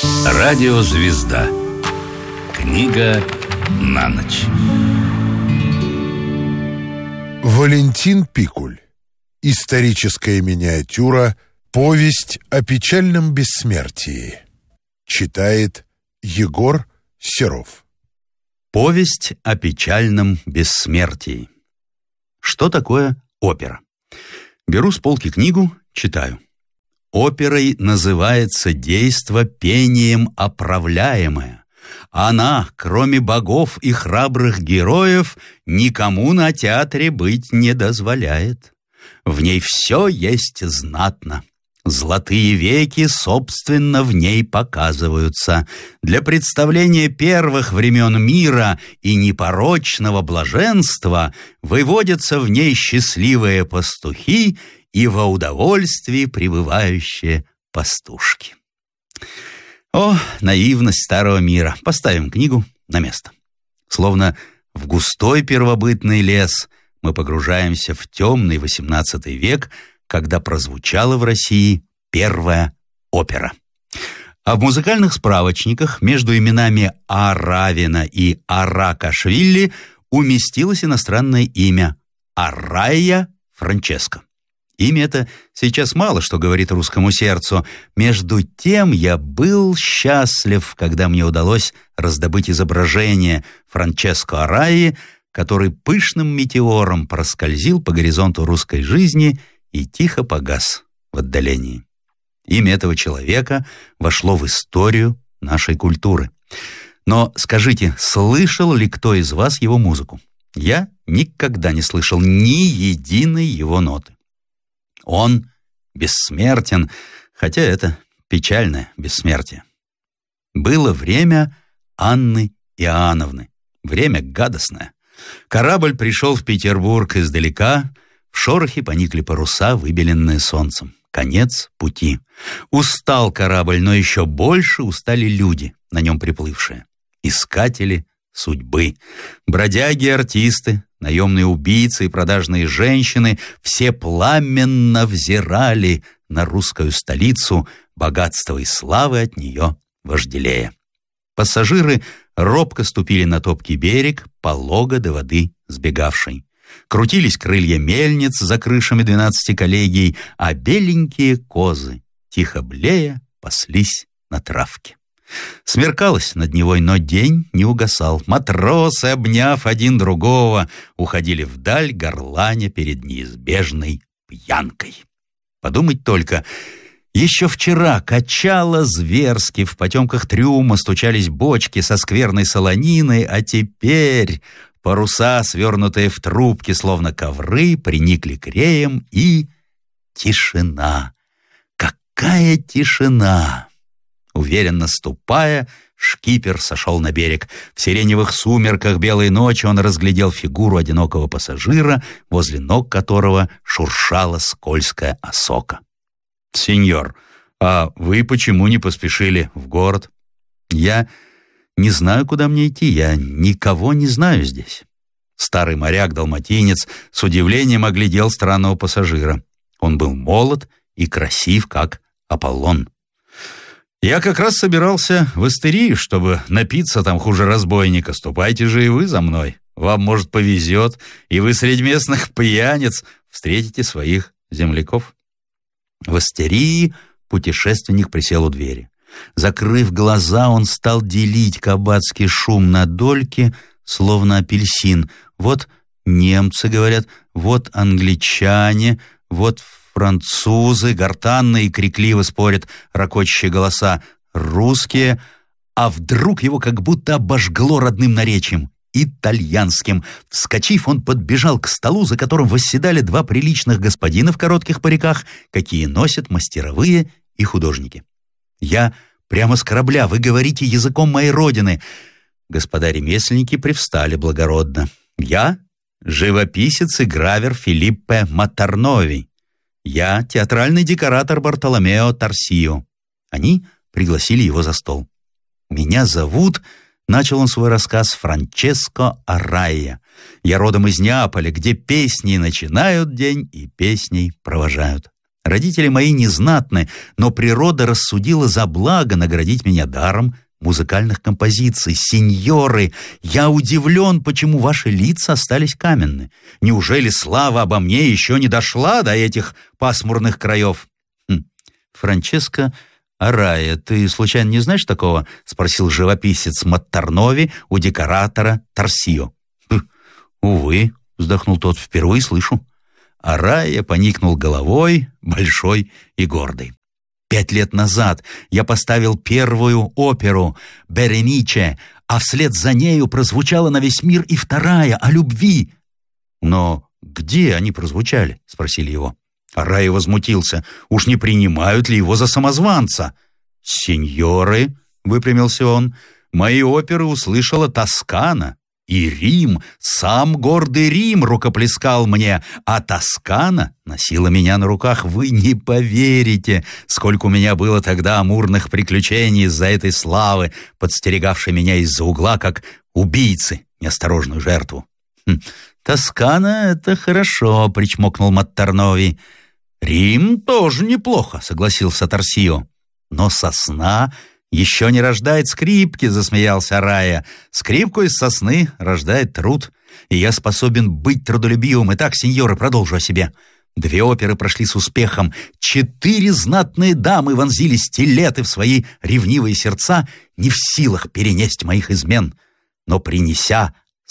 Радиозвезда. Книга на ночь. Валентин Пикуль. Историческая миниатюра «Повесть о печальном бессмертии». Читает Егор Серов. Повесть о печальном бессмертии. Что такое опера? Беру с полки книгу, читаю. Оперой называется действо пением оправляемое. Она, кроме богов и храбрых героев, никому на театре быть не дозволяет. В ней все есть знатно. Золотые веки, собственно, в ней показываются. Для представления первых времен мира и непорочного блаженства выводятся в ней счастливые пастухи и во удовольствии пребывающие пастушки. О, наивность старого мира! Поставим книгу на место. Словно в густой первобытный лес мы погружаемся в темный XVIII век, когда прозвучала в России первая опера. А в музыкальных справочниках между именами Аравина и Аракашвили уместилось иностранное имя Арайя Франческо. Имя это сейчас мало что говорит русскому сердцу. Между тем я был счастлив, когда мне удалось раздобыть изображение Франческо Арайи, который пышным метеором проскользил по горизонту русской жизни и тихо погас в отдалении. Имя этого человека вошло в историю нашей культуры. Но скажите, слышал ли кто из вас его музыку? Я никогда не слышал ни единой его ноты. Он бессмертен, хотя это печальное бессмертие. Было время Анны Иоанновны, время гадостное. Корабль пришел в Петербург издалека, в шорохе поникли паруса, выбеленные солнцем. Конец пути. Устал корабль, но еще больше устали люди, на нем приплывшие. Искатели судьбы, бродяги и артисты, наемные убийцы и продажные женщины все пламенно взирали на русскую столицу, богатства и славы от нее вожделея. Пассажиры робко ступили на топкий берег, полого до воды сбегавшей. Крутились крылья мельниц за крышами 12 коллегий, а беленькие козы, тихо блея, паслись на травке. Смеркалось над Невой, но день не угасал. Матросы, обняв один другого, уходили вдаль, горланя перед неизбежной пьянкой. Подумать только, еще вчера качало зверски, в потемках трюма стучались бочки со скверной солониной, а теперь паруса, свернутые в трубки, словно ковры, приникли к реям, и тишина. Какая тишина! Уверенно ступая, шкипер сошел на берег. В сиреневых сумерках белой ночи он разглядел фигуру одинокого пассажира, возле ног которого шуршала скользкая осока. «Сеньор, а вы почему не поспешили в город?» «Я не знаю, куда мне идти, я никого не знаю здесь». Старый моряк-далматинец с удивлением оглядел странного пассажира. Он был молод и красив, как Аполлон. «Я как раз собирался в Истерию, чтобы напиться там хуже разбойника. Ступайте же и вы за мной. Вам, может, повезет, и вы среди местных пьяниц встретите своих земляков». В Истерии путешественник присел у двери. Закрыв глаза, он стал делить кабацкий шум на дольки, словно апельсин. Вот немцы говорят, вот англичане, вот французы, гортанно и крикливо спорят ракочущие голоса, русские, а вдруг его как будто обожгло родным наречием, итальянским. Вскочив, он подбежал к столу, за которым восседали два приличных господина в коротких париках, какие носят мастеровые и художники. «Я прямо с корабля, вы говорите языком моей родины». Господа ремесленники привстали благородно. «Я живописец и гравер Филиппе Матарнови. Я театральный декоратор Бартоломео Тарсио». Они пригласили его за стол. «Меня зовут...» — начал он свой рассказ, — «Франческо Арайя. Я родом из Неаполя, где песни начинают день и песней провожают. Родители мои незнатны, но природа рассудила за благо наградить меня даром музыкальных композиций. Сеньоры, я удивлен, почему ваши лица остались каменны. Неужели слава обо мне еще не дошла до этих пасмурных краев? Франческо Арая, ты случайно не знаешь такого? Спросил живописец Маттернови у декоратора Торсио. Увы, вздохнул тот, впервые слышу. Арая поникнул головой, большой и гордый. 5 лет назад я поставил первую оперу «Берениче», а вслед за нею прозвучала на весь мир и вторая о любви. Но где они прозвучали? Спросили его. Арая возмутился. Уж не принимают ли его за самозванца? «Сеньоры», — выпрямился он, — «мои оперы услышала Тоскана. И Рим, сам гордый Рим рукоплескал мне, а Тоскана носила меня на руках. Вы не поверите, сколько у меня было тогда амурных приключений из-за этой славы, подстерегавшей меня из-за угла, как убийцы неосторожную жертву». «Тоскана — это хорошо», — причмокнул Маттернови. «Рим тоже неплохо», — согласился Торсио. «Но сосна еще не рождает скрипки», — засмеялся Арая. «Скрипку из сосны рождает труд, и я способен быть трудолюбивым. Итак, сеньоры, продолжу о себе. 2 оперы прошли с успехом. 4 знатные дамы вонзили стилеты в свои ревнивые сердца, не в силах перенести моих измен. Но принеся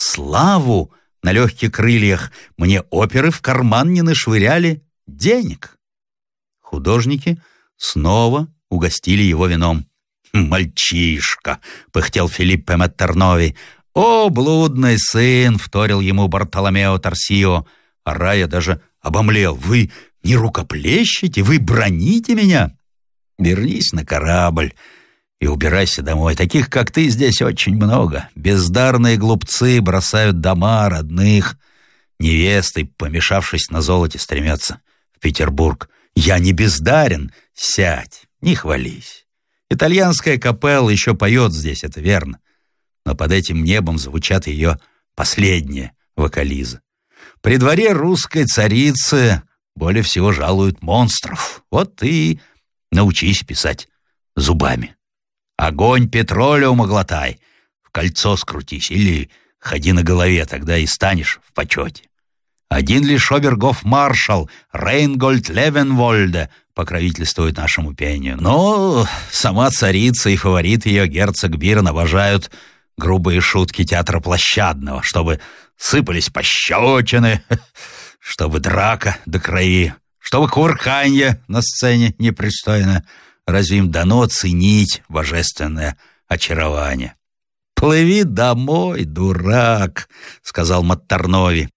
славу на легких крыльях, мне оперы в карман не нашвыряли денег». Художники снова угостили его вином. «Мальчишка!» — пыхтел Филиппе Маттернови. «О, блудный сын!» — вторил ему Бартоломео Торсио. Арая даже обомлел. «Вы не рукоплещете? Вы броните меня? Вернись на корабль и убирайся домой. Таких, как ты, здесь очень много. Бездарные глупцы бросают дома родных. Невесты, помешавшись на золоте, стремятся в Петербург. Я не бездарен. Сядь, не хвались. Итальянская капелла еще поет здесь, это верно. Но под этим небом звучат ее последние вокализы. При дворе русской царицы более всего жалуют монстров. Вот ты научись писать зубами. Огонь петролеума глотай, в кольцо скрутись или ходи на голове, тогда и станешь в почете. Один лишь обергофмаршал Рейнгольд Левенвольде покровительствует нашему пению. Но сама царица и фаворит ее герцог Бирн обожают грубые шутки театра площадного, чтобы сыпались пощечины, чтобы драка до крови, чтобы кувырканье на сцене непристойно. Разве им дано ценить божественное очарование? «Плыви домой, дурак», — сказал Маттернови.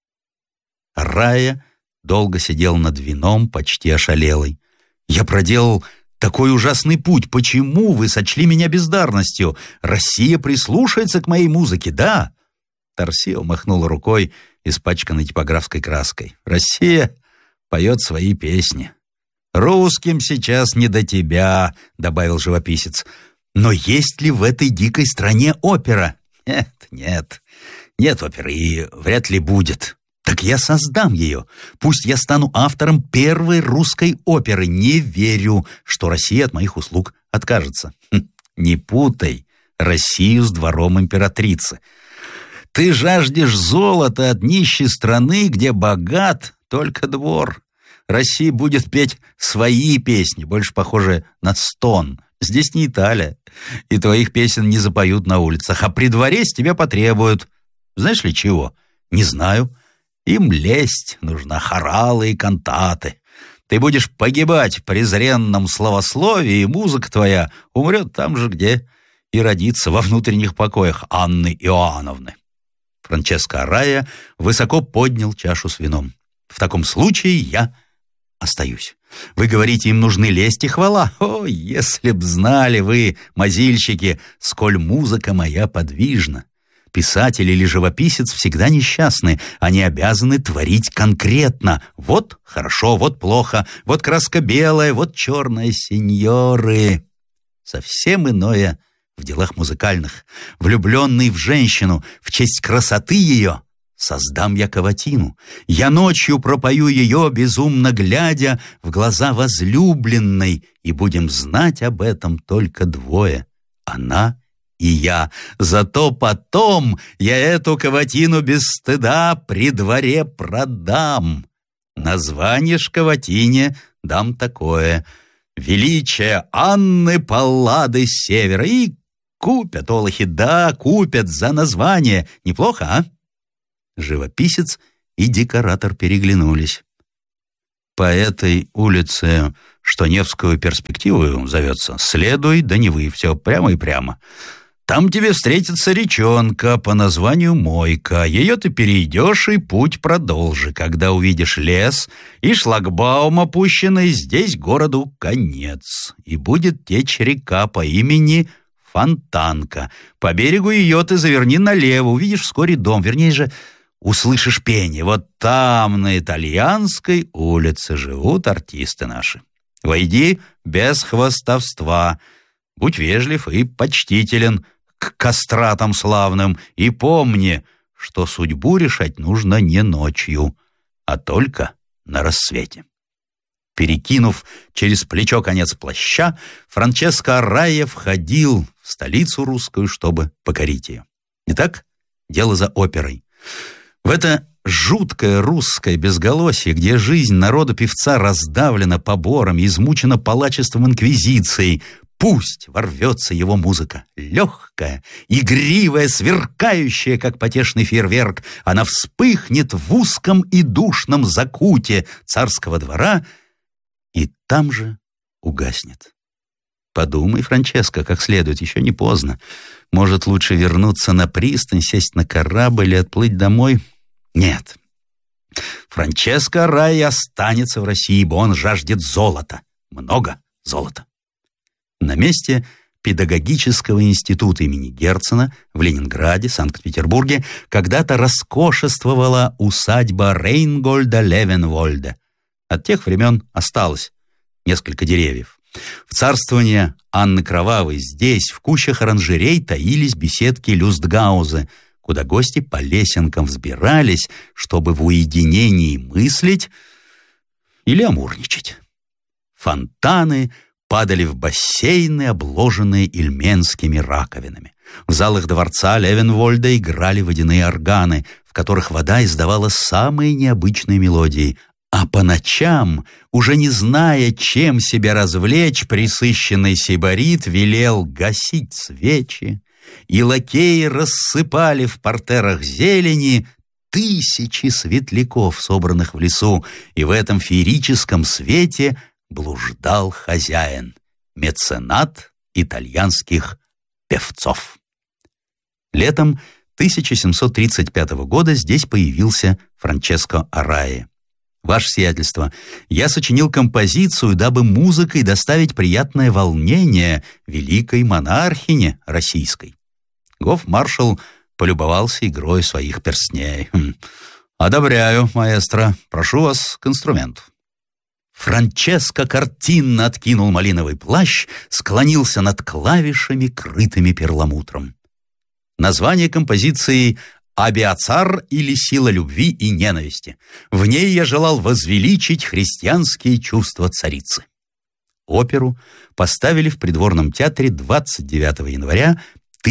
Арая долго сидел над вином, почти ошалелый. «Я проделал такой ужасный путь. Почему вы сочли меня бездарностью? Россия прислушается к моей музыке, да?» Торсио махнул рукой, испачканной типографской краской. «Россия поет свои песни. Русским сейчас не до тебя», — добавил живописец. «Но есть ли в этой дикой стране опера?» Нет оперы и вряд ли будет». «Так я создам ее. Пусть я стану автором первой русской оперы. Не верю, что Россия от моих услуг откажется». Не путай Россию с двором императрицы. Ты жаждешь золота от нищей страны, где богат только двор. Россия будет петь свои песни, больше похожие на стон. Здесь не Италия, и твоих песен не запоют на улицах, а при дворе с тебя потребуют. Знаешь ли чего? Не знаю. Им лесть нужна, хоралы и кантаты. Ты будешь погибать в презренном словословии, и музыка твоя умрет там же, где и родится, во внутренних покоях Анны Иоанновны. Франческо Арая высоко поднял чашу с вином. В таком случае я остаюсь. Вы говорите, им нужны лесть и хвала. О, если б знали вы, мазильщики, сколь музыка моя подвижна. Писатель или живописец всегда несчастны. Они обязаны творить конкретно. Вот хорошо, вот плохо, вот краска белая, вот черная, сеньоры. Совсем иное в делах музыкальных. Влюбленный в женщину в честь красоты ее создам я каватину. Я ночью пропою ее, безумно глядя в глаза возлюбленной, и будем знать об этом только двое, она и я. Зато потом я эту каватину без стыда при дворе продам. Название ж каватине дам такое: «Величие Анны Паллады с севера». И купят олухи, да, купят за название. Неплохо, а? Живописец и декоратор переглянулись. По этой улице, что Невскую перспективу зовется, следуй до Невы, все прямо и прямо. Там тебе встретится речонка по названию Мойка. Ее ты перейдешь и путь продолжи. Когда увидишь лес и шлагбаум опущенный, здесь городу конец. И будет течь река по имени Фонтанка. По берегу ее ты заверни налево, увидишь вскоре дом, вернее же, услышишь пение. Вот там, на Итальянской улице, живут артисты наши. Войди без хвастовства, будь вежлив и почтителен к кастратам славным, и помни, что судьбу решать нужно не ночью, а только на рассвете. Перекинув через плечо конец плаща, Франческо Аррайя входил в столицу русскую, чтобы покорить ее. Итак, дело за оперой. В это жуткое русское безголосье, где жизнь народа-певца раздавлена побором и измучена палачеством инквизиции, пусть ворвется его музыка, легкая, игривая, сверкающая, как потешный фейерверк. Она вспыхнет в узком и душном закуте царского двора и там же угаснет. Подумай, Франческо, как следует, еще не поздно. Может, лучше вернуться на пристань, сесть на корабль и отплыть домой? Нет. Франческо Аррайя останется в России, ибо он жаждет золота. Много золота. На месте педагогического института имени Герцена в Ленинграде, Санкт-Петербурге когда-то роскошествовала усадьба Рейнгольда Левенвольда. От тех времен осталось несколько деревьев. В царствование Анны Кровавой здесь, в кущах оранжерей, таились беседки Люстгаузы, куда гости по лесенкам взбирались, чтобы в уединении мыслить или амурничать. Фонтаны падали в бассейны, обложенные ильменскими раковинами. В залах дворца Левенвольда играли водяные органы, в которых вода издавала самые необычные мелодии. А по ночам, уже не зная, чем себя развлечь, присыщенный сибарит велел гасить свечи, и лакеи рассыпали в партерах зелени тысячи светляков, собранных в лесу, и в этом феерическом свете блуждал хозяин, меценат итальянских певцов. Летом 1735 года здесь появился Франческо Аррайя. «Ваше сиятельство, я сочинил композицию, дабы музыкой доставить приятное волнение великой монархине российской». Гофмаршал полюбовался игрой своих перстней. «Одобряю, маэстро. Прошу вас к инструменту». Франческо картинно откинул малиновый плащ, склонился над клавишами, крытыми перламутром. Название композиции «Абиацар» или «Сила любви и ненависти». В ней я желал возвеличить христианские чувства царицы. Оперу поставили в придворном театре 29 января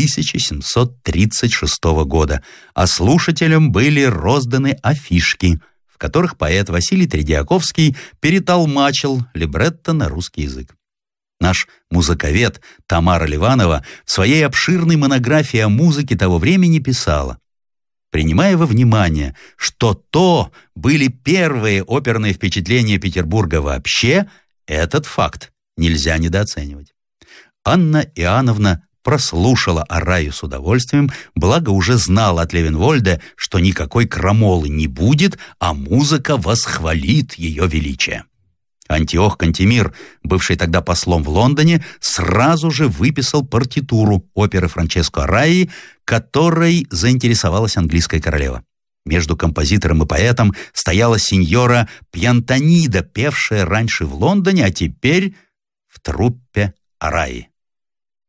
1736 года, а слушателям были розданы афишки, в которых поэт Василий Тредиаковский перетолмачил либретто на русский язык. Наш музыковед Тамара Ливанова в своей обширной монографии о музыке того времени писала: принимая во внимание, что то были первые оперные впечатления Петербурга вообще, этот факт нельзя недооценивать. Анна Иоанновна прослушала Аррайю с удовольствием, благо уже знала от Левенвольда, что никакой крамолы не будет, а музыка восхвалит ее величие. Антиох Кантемир, бывший тогда послом в Лондоне, сразу же выписал партитуру оперы Франческо Аррайи, которой заинтересовалась английская королева. Между композитором и поэтом стояла сеньора Пьянтанида, певшая раньше в Лондоне, а теперь в труппе Аррайи.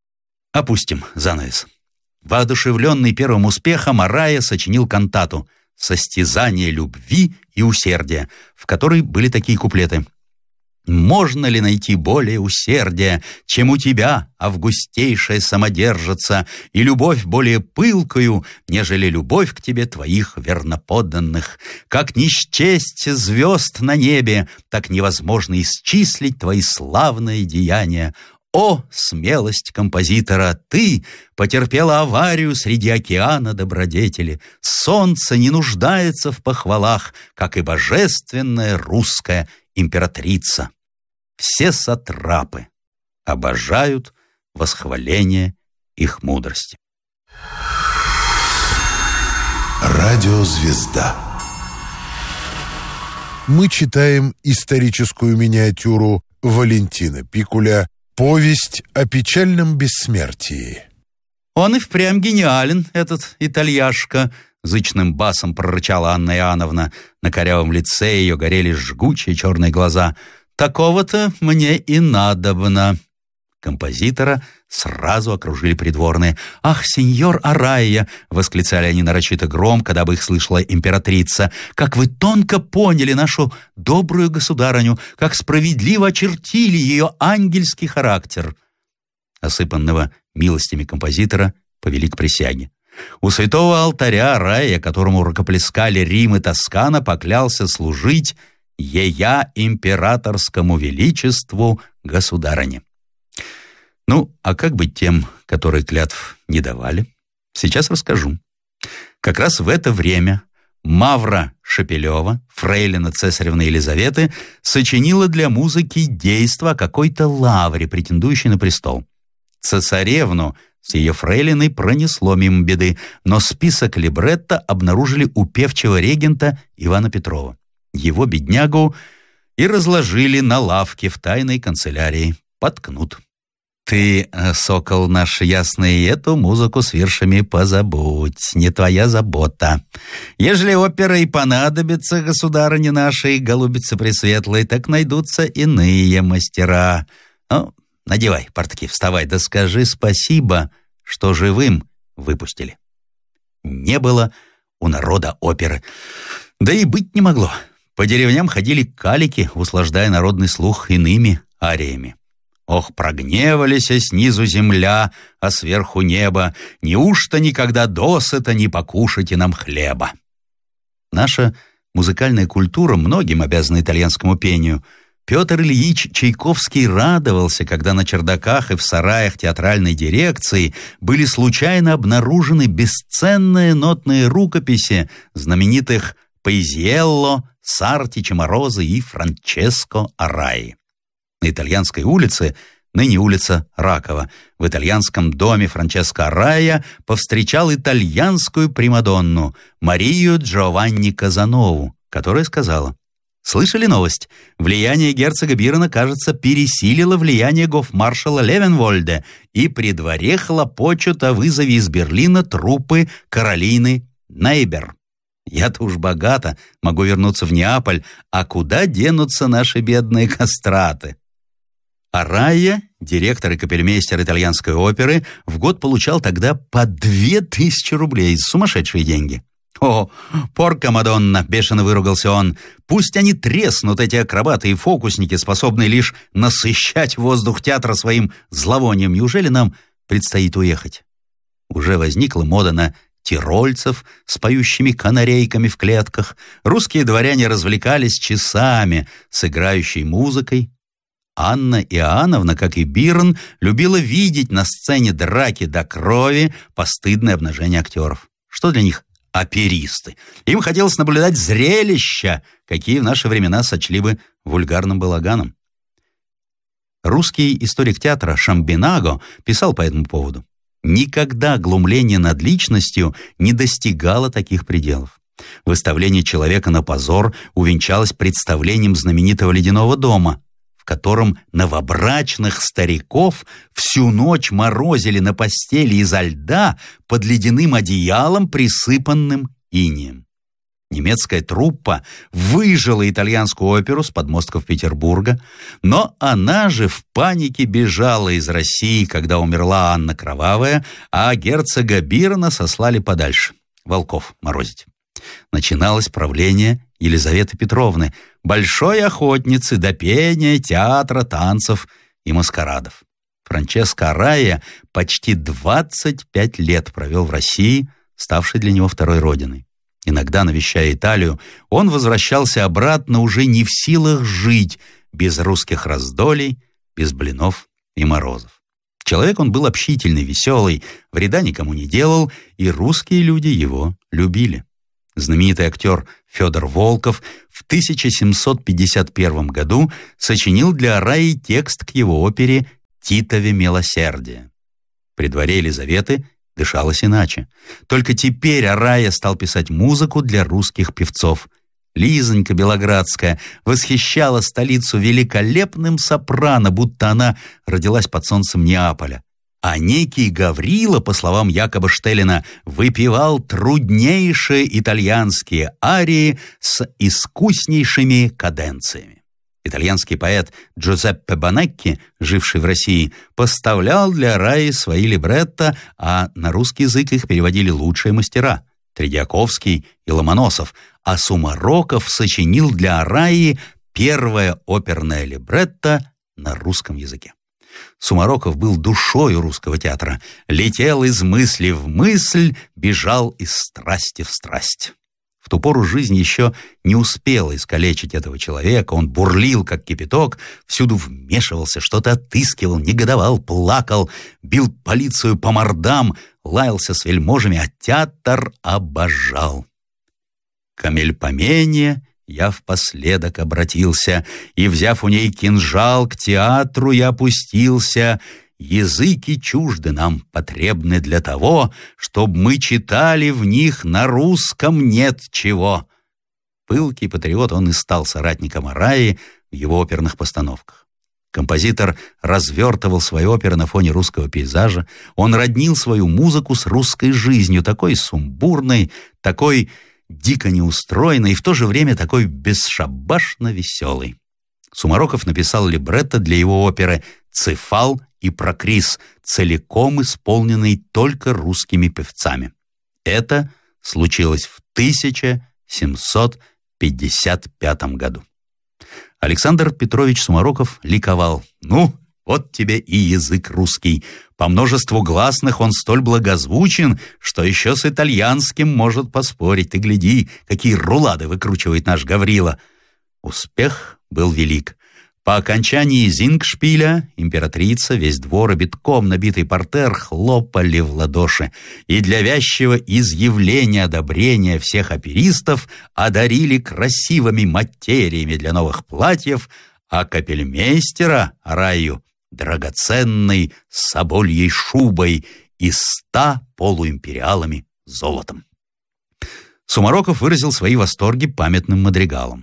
Опустим занавес. Воодушевленный первым успехом, Аррайя сочинил кантату состязание любви и усердия, в которой были такие куплеты. «Можно ли найти более усердия, чем у тебя, августейшая самодержица, и любовь более пылкую, нежели любовь к тебе твоих верноподданных? Как не счесть звезд на небе, так невозможно исчислить твои славные деяния. О, смелость композитора! Ты потерпела аварию среди океана добродетели. Солнце не нуждается в похвалах, как и божественная русская императрица. Все сатрапы обожают восхваление их мудрости». Радиозвезда. Мы читаем историческую миниатюру Валентина Пикуля «Повесть о печальном бессмертии». «Он и впрямь гениален, этот итальяшка», — зычным басом прорычала Анна Иоанновна. На корявом лице ее горели жгучие черные глаза. «Такого-то мне и надобно». Композитора сразу окружили придворные. «Ах, сеньор Арайя!» — восклицали они нарочито громко, дабы их слышала императрица. «Как вы тонко поняли нашу добрую государыню, как справедливо очертили ее ангельский характер!» Осыпанного милостями композитора повели к присяге. У святого алтаря Арайя, которому рукоплескали Рим и Тоскана, поклялся служить «Ея императорскому величеству государыне». Ну, а как быть тем, которые клятв не давали? Сейчас расскажу. Как раз в это время Мавра Шепелева, фрейлина цесаревны Елизаветы, сочинила для музыки действо о какой-то лавре, претендующей на престол. Цесаревну с ее фрейлиной пронесло мимо беды, но список либретто обнаружили у певчего регента Ивана Петрова. Его, беднягу, и разложили на лавке в тайной канцелярии под кнут. «Ты, сокол наш ясный, эту музыку с виршами позабудь, не твоя забота. Ежели опера и понадобится государыне нашей, голубице пресветлой, так найдутся иные мастера. Ну, надевай портки, вставай, да скажи спасибо, что живым выпустили». Не было у народа оперы. Да и быть не могло. По деревням ходили калики, услаждая народный слух иными ариями. «Ох, прогневались снизу земля, а сверху небо, неужто никогда досыта не покушайте нам хлеба?» Наша музыкальная культура многим обязана итальянскому пению. Петр Ильич Чайковский радовался, когда на чердаках и в сараях театральной дирекции были случайно обнаружены бесценные нотные рукописи знаменитых Паизиелло, Сарти, Чеморозы и Франческо Арайи. На Итальянской улице, ныне улица Ракова, в итальянском доме Франческо Арайя повстречал итальянскую примадонну Марию Джованни Казанову, которая сказала: «Слышали новость? Влияние герцога Бирона, кажется, пересилило влияние гофмаршала Левенвольда, и при дворе хлопочут о вызове из Берлина труппы Каролины Нейбер. Я-то уж богата, могу вернуться в Неаполь, а куда денутся наши бедные кастраты?» Арайя, директор и капельмейстер итальянской оперы, в год получал тогда по 2000 рублей, сумасшедшие деньги. «О, порка Мадонна!» — бешено выругался он. «Пусть они треснут, эти акробаты и фокусники, способные лишь насыщать воздух театра своим зловонием. Неужели нам предстоит уехать?» Уже возникла мода на тирольцев с поющими канарейками в клетках. Русские дворяне развлекались часами с играющей музыкой. Анна Иоанновна, как и Бирн, любила видеть на сцене драки до крови, постыдное обнажение актеров. Что для них оперисты? Им хотелось наблюдать зрелища, какие в наши времена сочли бы вульгарным балаганом. Русский историк театра Шамбинаго писал по этому поводу: «Никогда глумление над личностью не достигало таких пределов. Выставление человека на позор увенчалось представлением знаменитого «Ледяного дома», в котором новобрачных стариков всю ночь морозили на постели изо льда под ледяным одеялом, присыпанным инеем. Немецкая труппа выжила итальянскую оперу с подмостков Петербурга, но она же в панике бежала из России, когда умерла Анна Кровавая, а герцога Бирна сослали подальше, волков морозить. Начиналось правление Елизаветы Петровны, большой охотницы до пения, театра, танцев и маскарадов. Франческо Арайя почти 25 лет провел в России, ставшей для него второй родиной. Иногда, навещая Италию, он возвращался обратно уже не в силах жить без русских раздолей, без блинов и морозов. Человек он был общительный, веселый, вреда никому не делал, и русские люди его любили. Знаменитый актер Федор Волков в 1751 году сочинил для Арайи текст к его опере «Титове милосердие». При дворе Елизаветы дышалось иначе. Только теперь Арайя стал писать музыку для русских певцов. Лизонька Белоградская восхищала столицу великолепным сопрано, будто она родилась под солнцем Неаполя. А некий Гаврила, по словам Якоба Штеллина, выпевал труднейшие итальянские арии с искуснейшими каденциями. Итальянский поэт Джузеппе Банекки, живший в России, поставлял для Арайи свои либретто, а на русский язык их переводили лучшие мастера — Тредиаковский и Ломоносов, а Сумароков сочинил для Арайи первое оперное либретто на русском языке. Сумароков был душою русского театра, летел из мысли в мысль, бежал из страсти в страсть. В ту пору жизнь еще не успела искалечить этого человека, он бурлил, как кипяток, всюду вмешивался, что-то отыскивал, негодовал, плакал, бил полицию по мордам, лаялся с вельможами, а театр обожал. К Мельпомене я впоследок обратился, и, взяв у ней кинжал, к театру я опустился. Языки чужды нам потребны для того, чтоб мы читали в них на русском нет чего. Пылкий патриот он и стал соратником Арайи в его оперных постановках. Композитор развертывал свои оперы на фоне русского пейзажа, он роднил свою музыку с русской жизнью, такой сумбурной, такой дико неустроенной и в то же время такой бесшабашно веселой. Сумароков написал либретто для его оперы «Цефал» и «Прокрис», целиком исполненный только русскими певцами. Это случилось в 1755 году. Александр Петрович Сумароков ликовал. «Ну, вот тебе и язык русский. По множеству гласных он столь благозвучен, что еще с итальянским может поспорить. Ты гляди, какие рулады выкручивает наш Гаврила». Успех был велик. По окончании Зингшпиля императрица, весь двор и битком набитый портер хлопали в ладоши, и для вязчего изъявления одобрения всех оперистов одарили красивыми материями для новых платьев, а капельмейстера Арайю драгоценной собольей шубой и 100 полуимпериалами золотом. Сумароков выразил свои восторги памятным мадригалом.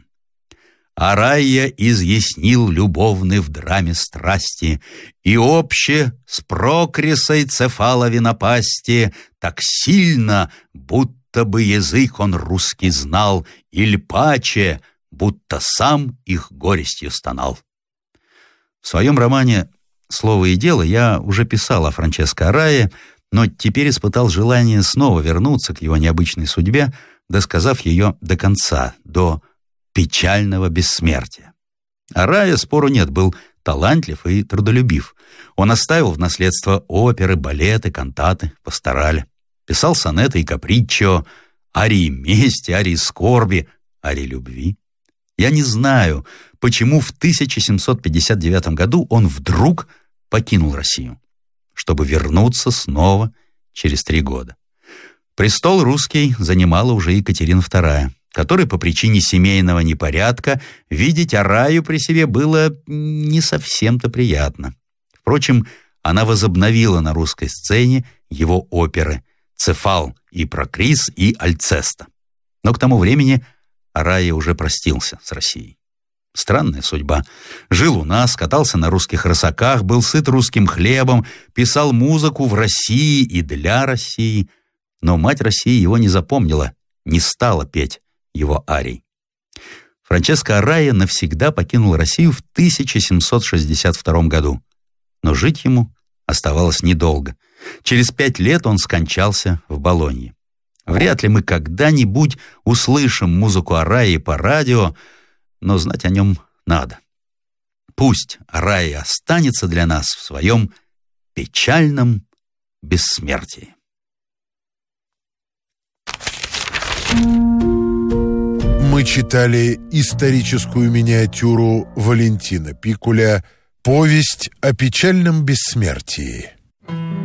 Арайя изъяснил любовны в драме страсти, и обще с Прокрисой Цефалови напасти так сильно, будто бы язык он русский знал, иль паче, будто сам их горестью стонал. В своем романе «Слово и дело» я уже писал о Франческо Арайе, но теперь испытал желание снова вернуться к его необычной судьбе, досказав ее до конца, до печального бессмертия. Арайя, спору нет, был талантлив и трудолюбив. Он оставил в наследство оперы, балеты, кантаты, пасторали. Писал сонеты и каприччо, арии мести, арии скорби, арии любви. Я не знаю, почему в 1759 году он вдруг покинул Россию, чтобы вернуться снова через 3 года. Престол русский занимала уже Екатерина II, которой по причине семейного непорядка видеть Арайю при себе было не совсем-то приятно. Впрочем, она возобновила на русской сцене его оперы «Цефал» и «Прокрис» и «Альцеста». Но к тому времени Арайя уже простился с Россией. Странная судьба. Жил у нас, катался на русских рысаках, был сыт русским хлебом, писал музыку в России и для России. Но мать России его не запомнила, не стала петь его арий. Франческо Арайя навсегда покинул Россию в 1762 году. Но жить ему оставалось недолго. Через 5 лет он скончался в Болонье. Вряд ли мы когда-нибудь услышим музыку Араи по радио, но знать о нем надо. Пусть Араи останется для нас в своем печальном бессмертии. Мы читали историческую миниатюру Валентина Пикуля «Повесть о печальном бессмертии».